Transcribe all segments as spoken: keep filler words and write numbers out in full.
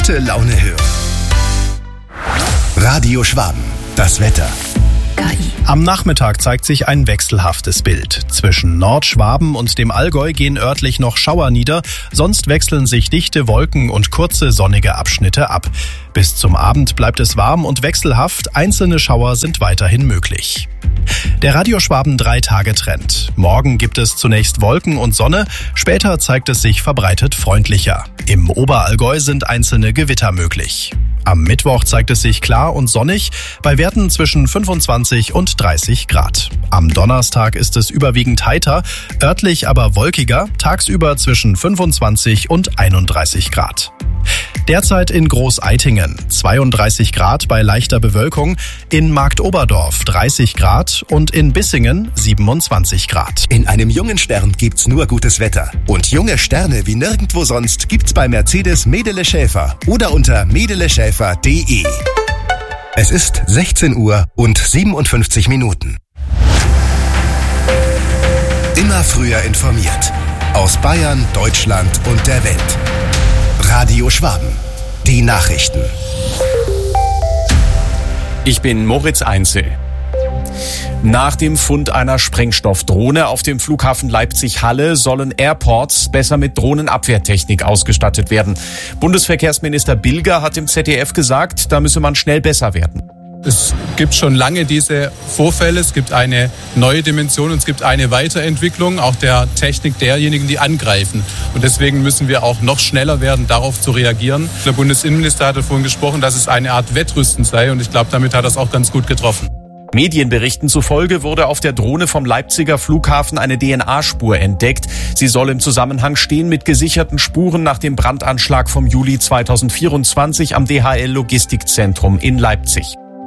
gute Laune hören. Radio Schwaben, das Wetter. Am Nachmittag zeigt sich ein wechselhaftes Bild. Zwischen Nordschwaben und dem Allgäu gehen örtlich noch Schauer nieder, sonst wechseln sich dichte Wolken und kurze sonnige Abschnitte ab. Bis zum Abend bleibt es warm und wechselhaft, einzelne Schauer sind weiterhin möglich. Der Radio Schwaben drei Tage Trend. Morgen gibt es zunächst Wolken und Sonne, später zeigt es sich verbreitet freundlicher. Im Oberallgäu sind einzelne Gewitter möglich. Am Mittwoch zeigt es sich klar und sonnig, bei Werten zwischen fünfundzwanzig und dreißig Grad. Am Donnerstag ist es überwiegend heiter, örtlich aber wolkiger, tagsüber zwischen fünfundzwanzig und einunddreißig Grad. Derzeit in Großeitingen zweiunddreißig Grad bei leichter Bewölkung, in Marktoberdorf dreißig Grad und in Bissingen siebenundzwanzig Grad. In einem jungen Stern gibt's nur gutes Wetter. Und junge Sterne wie nirgendwo sonst gibt's bei Mercedes Medele Schäfer oder unter medele schäfer punkt de. Es ist sechzehn Uhr und siebenundfünfzig Minuten. Immer früher informiert. Aus Bayern, Deutschland und der Welt. Radio Schwaben. Die Nachrichten. Ich bin Moritz Einzel. Nach dem Fund einer Sprengstoffdrohne auf dem Flughafen Leipzig-Halle sollen Airports besser mit Drohnenabwehrtechnik ausgestattet werden. Bundesverkehrsminister Bilger hat im Z D F gesagt, da müsse man schnell besser werden. Es gibt schon lange diese Vorfälle, es gibt eine neue Dimension und es gibt eine Weiterentwicklung auch der Technik derjenigen, die angreifen. Und deswegen müssen wir auch noch schneller werden, darauf zu reagieren. Der Bundesinnenminister hatte vorhin gesprochen, dass es eine Art Wettrüsten sei und ich glaube, damit hat er es auch ganz gut getroffen. Medienberichten zufolge wurde auf der Drohne vom Leipziger Flughafen eine D N A-Spur entdeckt. Sie soll im Zusammenhang stehen mit gesicherten Spuren nach dem Brandanschlag vom Juli zweitausendvierundzwanzig am D H L-Logistikzentrum in Leipzig.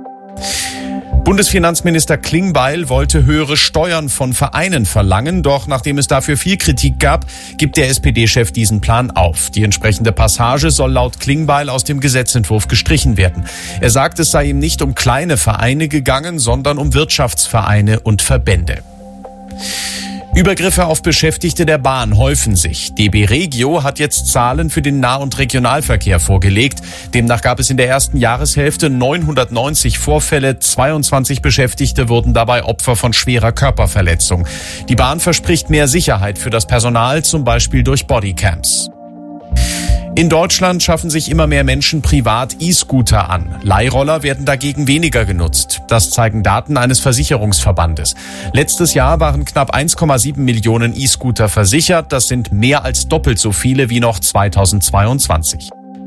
Bundesfinanzminister Klingbeil wollte höhere Steuern von Vereinen verlangen, doch nachdem es dafür viel Kritik gab, gibt der S P D-Chef diesen Plan auf. Die entsprechende Passage soll laut Klingbeil aus dem Gesetzentwurf gestrichen werden. Er sagt, es sei ihm nicht um kleine Vereine gegangen, sondern um Wirtschaftsvereine und Verbände. Übergriffe auf Beschäftigte der Bahn häufen sich. D B Regio hat jetzt Zahlen für den Nah- und Regionalverkehr vorgelegt. Demnach gab es in der ersten Jahreshälfte neunhundertneunzig Vorfälle, zweiundzwanzig Beschäftigte wurden dabei Opfer von schwerer Körperverletzung. Die Bahn verspricht mehr Sicherheit für das Personal, zum Beispiel durch Bodycams. In Deutschland schaffen sich immer mehr Menschen privat E-Scooter an. Leihroller werden dagegen weniger genutzt. Das zeigen Daten eines Versicherungsverbandes. Letztes Jahr waren knapp eins Komma sieben Millionen E-Scooter versichert. Das sind mehr als doppelt so viele wie noch zweitausendzweiundzwanzig.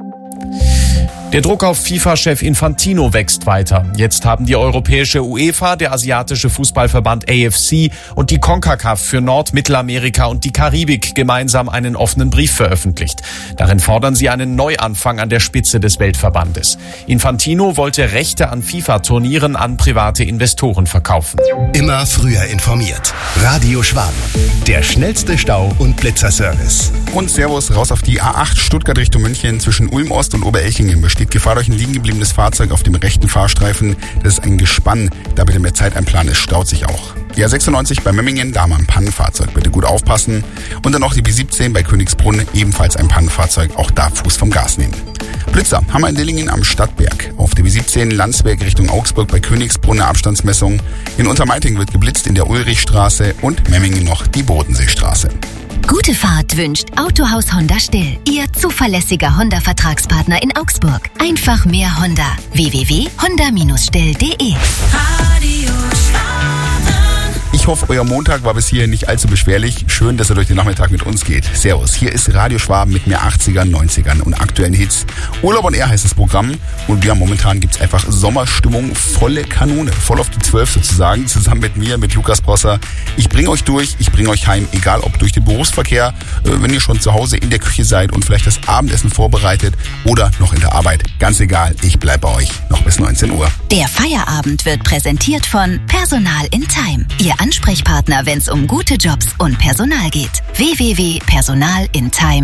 Der Druck auf FIFA-Chef Infantino wächst weiter. Jetzt haben die europäische UEFA, der asiatische Fußballverband A F C und die CONCACAF für Nord-, Mittelamerika und die Karibik gemeinsam einen offenen Brief veröffentlicht. Darin fordern sie einen Neuanfang an der Spitze des Weltverbandes. Infantino wollte Rechte an FIFA-Turnieren an private Investoren verkaufen. Immer früher informiert. Radio Schwaben. Der schnellste Stau- und Blitzerservice. Und Servus, raus auf die A acht Stuttgart Richtung München zwischen Ulm Ost und Oberelchingen besteht Gefahr durch ein liegen gebliebenes Fahrzeug auf dem rechten Fahrstreifen. Das ist ein Gespann. Da bitte mehr Zeit einplanen, es staut sich auch. Die A sechsundneunzig bei Memmingen, da haben wir ein Pannenfahrzeug. Bitte gut aufpassen. Und dann noch die B siebzehn bei Königsbrunn, ebenfalls ein Pannenfahrzeug. Auch da Fuß vom Gas nehmen. Blitzer haben wir in Dillingen am Stadtberg. Auf der B siebzehn Landsberg Richtung Augsburg bei Königsbrunn eine Abstandsmessung. In Untermeiting wird geblitzt in der Ulrichstraße und Memmingen noch die Bodenseestraße. Gute Fahrt wünscht Autohaus Honda Still, Ihr zuverlässiger Honda-Vertragspartner in Augsburg. Einfach mehr Honda. w w w punkt honda Bindestrich still punkt de Ich hoffe, euer Montag war bis hierhin nicht allzu beschwerlich. Schön, dass er durch den Nachmittag mit uns geht. Servus, hier ist Radio Schwaben mit mehr achtzigern, neunzigern und aktuellen Hits. Urlaub on Air heißt das Programm. Und ja, momentan gibt's einfach Sommerstimmung, volle Kanone. Voll auf die zwölf sozusagen, zusammen mit mir, mit Lukas Brosser. Ich bringe euch durch, ich bringe euch heim, egal ob durch den Berufsverkehr, wenn ihr schon zu Hause in der Küche seid und vielleicht das Abendessen vorbereitet oder noch in der Arbeit. Ganz egal, ich bleibe bei euch noch bis neunzehn Uhr. Der Feierabend wird präsentiert von Personal in Time. Ihr Ansprechpartner, wenn es um gute Jobs und Personal geht. w w w punkt personal in time